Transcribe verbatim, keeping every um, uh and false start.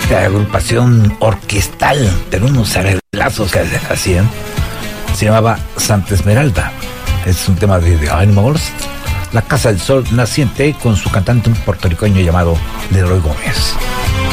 esta agrupación orquestal, pero unos arreglazos que hacían, se llamaba Santa Esmeralda. Es un tema de The Animals. La Casa del Sol Naciente, con su cantante, un puertorriqueño llamado Leroy Gómez.